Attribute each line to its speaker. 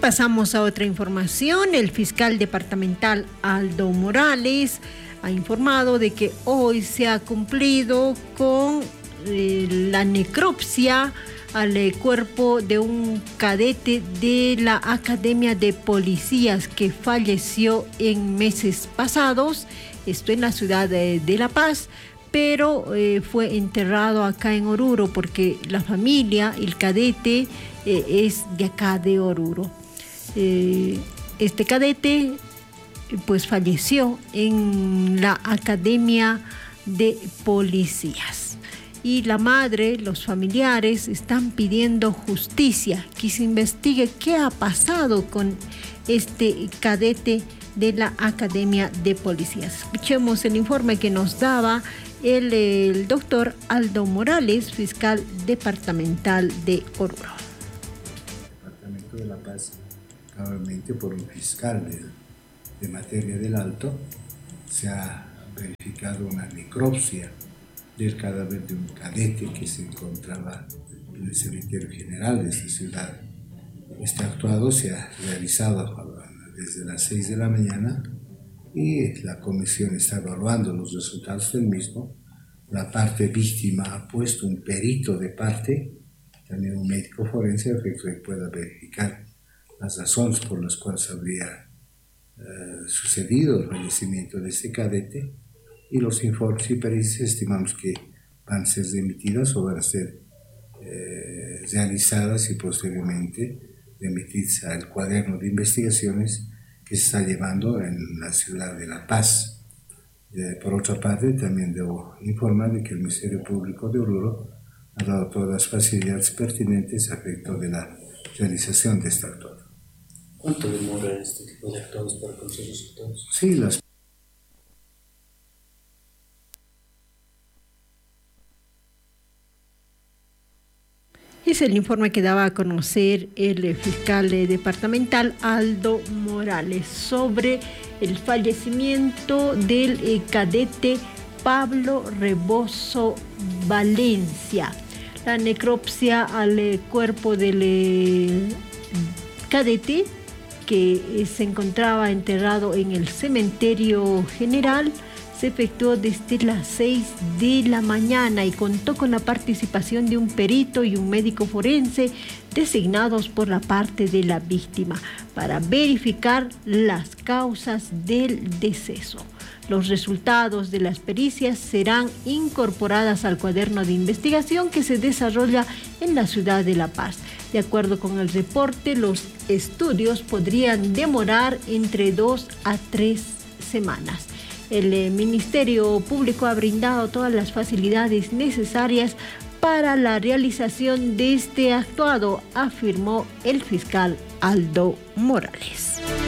Speaker 1: Pasamos a otra información. El fiscal departamental Aldo Morales ha informado de que hoy se ha cumplido con la necropsia al cuerpo de un cadete de la Academia de Policías que falleció en meses pasados, esto en la ciudad de La Paz, pero fue enterrado acá en Oruro porque la familia, el cadete, es de acá de Oruro. Este cadete pues falleció en la Academia de Policías y la madre, los familiares están pidiendo justicia, que se investigue qué ha pasado con este cadete de la Academia de Policías. Escuchemos el informe que nos daba el doctor Aldo Morales, fiscal departamental de Oruro.
Speaker 2: Departamento de La Paz, cabalmente por un fiscal de materia del Alto, se ha verificado una necropsia del cadáver de un cadete que se encontraba en el cementerio general de esta ciudad. Este actuado se ha realizado desde las 6 de la mañana y la comisión está evaluando los resultados del mismo. La parte víctima ha puesto un perito de parte, también un médico forense, que pueda verificar las razones por las cuales habría sucedido el fallecimiento de este cadete, y los informes y pericias estimamos que van a ser remitidas o van a ser realizadas y posteriormente remitidas al cuaderno de investigaciones que se está llevando en la ciudad de La Paz. Por otra parte, también debo informar de que el Ministerio Público de Oruro ha dado todas las facilidades pertinentes a efecto de la realización de este actuado.
Speaker 3: ¿Cuánto demora este tipo de actuados para conocer resultados?
Speaker 2: Sí,
Speaker 1: Es el informe que daba a conocer el fiscal departamental Aldo Morales sobre el fallecimiento del cadete Pablo Rebozo Valencia. La necropsia al cuerpo del cadete que se encontraba enterrado en el cementerio general se efectuó desde las 6 de la mañana y contó con la participación de un perito y un médico forense designados por la parte de la víctima para verificar las causas del deceso. Los resultados de las pericias serán incorporadas al cuaderno de investigación que se desarrolla en la ciudad de La Paz. De acuerdo con el reporte, los estudios podrían demorar entre 2 a 3 semanas. El Ministerio Público ha brindado todas las facilidades necesarias para la realización de este actuado, afirmó el fiscal Aldo Morales.